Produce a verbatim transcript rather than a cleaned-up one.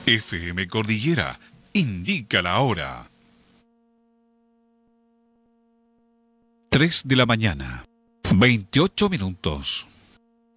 F M Cordillera indica la hora. tres de la mañana, veintiocho minutos.